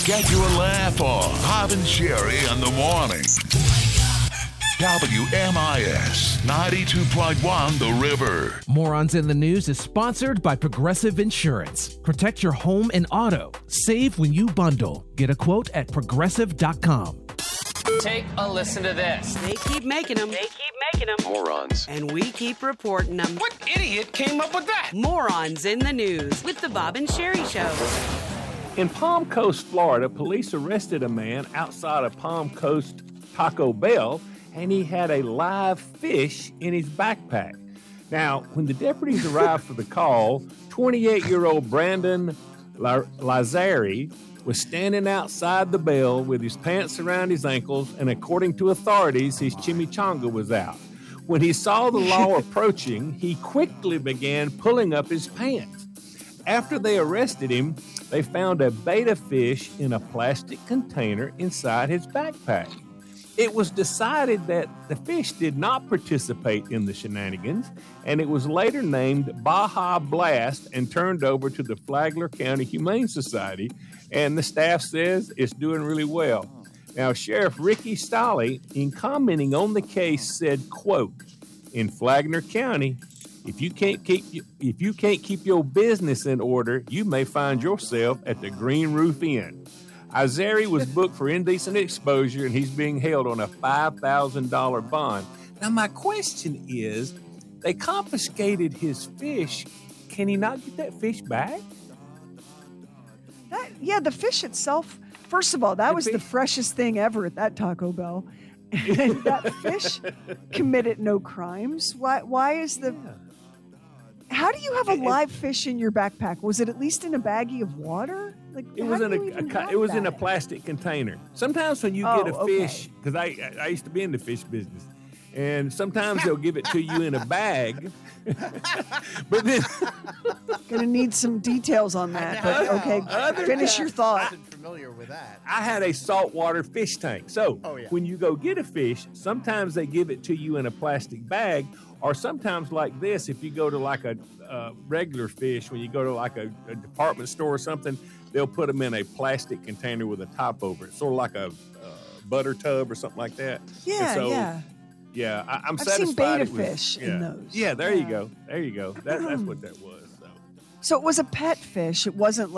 Get your laugh on. Bob and Sherry in the morning. WMIS 92.1 The River. Morons in the News is sponsored by Progressive Insurance. Protect your home and auto. Save when you bundle. Get a quote at progressive.com. Take a listen to this. They keep making them. Morons. And we keep reporting them. What idiot came up with that? Morons in the News with the Bob and Sherry Show. In Palm Coast, Florida, police arrested a man outside of Palm Coast Taco Bell, and he had a live fish in his backpack. Now, when the deputies arrived for the call, 28-year-old Brandon Lazari was standing outside the Bell with his pants around his ankles, and according to authorities, his chimichanga was out. When he saw the law approaching, he quickly began pulling up his pants. After they arrested him, they found a betta fish in a plastic container inside his backpack. It was decided that the fish did not participate in the shenanigans, and it was later named Baja Blast and turned over to the Flagler County Humane Society, and the staff says it's doing really well. Now, Sheriff Ricky Stolley, in commenting on the case, said, quote, "In Flagler County, if you can't keep your business in order, you may find yourself at the Green Roof Inn." Azari was booked for indecent exposure, and he's being held on a $5,000 bond. Now, my question is, they confiscated his fish. Can he not get that fish back? The fish itself, first of all, that was the freshest thing ever at that Taco Bell. And that fish committed no crimes. Why is the... How do you have a live fish in your backpack? Was it at least in a baggie of water? It was in a plastic container. Sometimes when you get a fish, because I used to be in the fish business, and sometimes they'll give it to you in a bag. But then gonna need some details on that. But okay, finish your thought. I wasn't familiar with that. I had a saltwater fish tank. So when you go get a fish, sometimes they give it to you in a plastic bag, or sometimes like this, if you go to like a regular fish, when you go to like a department store or something, they'll put them in a plastic container with a top over it, sort of like a butter tub or something like that. Yeah, I'm satisfied. I've seen betta fish in those. Yeah, there you go. There you go. That's what that was. So it was a pet fish. It wasn't